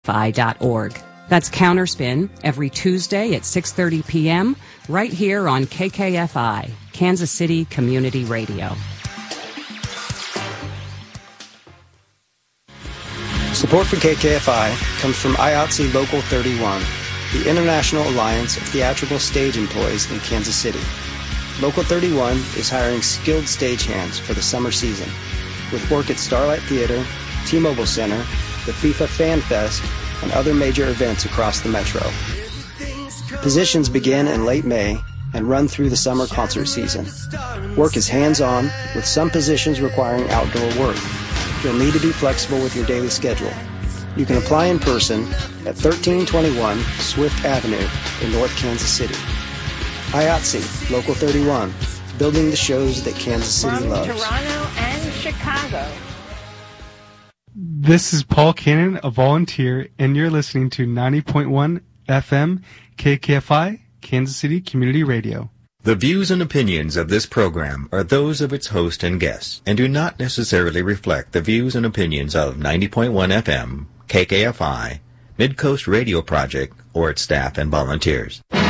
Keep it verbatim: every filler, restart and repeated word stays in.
fi dot org. That's Counterspin every Tuesday at six thirty p.m. right here on K K F I, Kansas City Community Radio. Support for K K F I comes from I A T S E Local thirty-one, the International Alliance of Theatrical Stage Employees in Kansas City. Local thirty-one is hiring skilled stagehands for the summer season, with work at Starlight Theater, T-Mobile Center, the FIFA Fan Fest, and other major events across the metro. Positions begin in late May and run through the summer concert season. Work is hands-on, with some positions requiring outdoor work. You'll need to be flexible with your daily schedule. You can apply in person at thirteen twenty-one Swift Avenue in North Kansas City. I A T S E, Local thirty-one, building the shows that Kansas City From loves. Toronto and Chicago. This is Paul Cannon, a volunteer, and you're listening to ninety point one F M K K F I, Kansas City Community Radio. The views and opinions of this program are those of its host and guests, and do not necessarily reflect the views and opinions of ninety point one F M, K K F I, Midcoast Radio Project, or its staff and volunteers.